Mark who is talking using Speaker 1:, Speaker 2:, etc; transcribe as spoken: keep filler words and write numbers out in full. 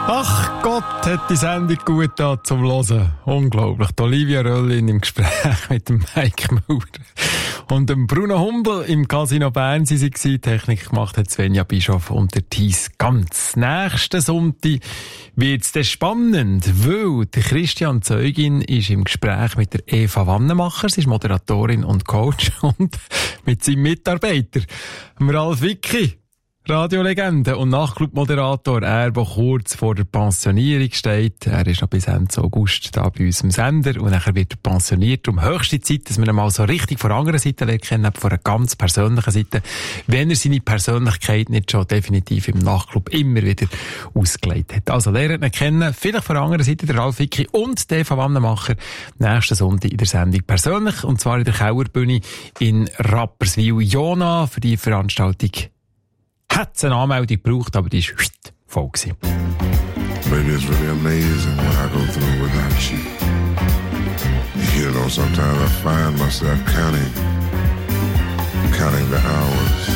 Speaker 1: Ach Gott, hat die Sendung gut da zum Hören. Unglaublich. Die Olivia Röllin im Gespräch mit dem Mike Müller und dem Bruno Humbel im Casino Bern. Sie waren Technik gemacht hat Svenja Bischof und der Thies Ganz. Nächsten Sonntag wird's dann spannend, weil der Christian Zeugin ist im Gespräch mit der Eva Wannemacher. Sie ist Moderatorin und Coach und mit seinem Mitarbeiter, dem Ralf Wicki. Radiolegende und Nachtclub-Moderator, er, der kurz vor der Pensionierung steht. Er ist noch bis Ende August da bei uns im Sender und nachher wird er pensioniert. Um höchste Zeit, dass wir ihn mal so richtig von der anderen Seite kennen, von einer ganz persönlichen Seite, wenn er seine Persönlichkeit nicht schon definitiv im Nachtclub immer wieder ausgelegt hat. Also lernt ihn kennen, vielleicht von der anderen Seite der Ralf Wicki und der Eva Wannemacher nächsten Sonntag in der Sendung persönlich, und zwar in der Kauerbühne in Rapperswil. Jona, für die Veranstaltung hat es eine Anmeldung gebraucht, aber die war voll gewesen.
Speaker 2: Baby, it's really amazing what I go through without you. You know, sometimes I find myself counting, counting the hours.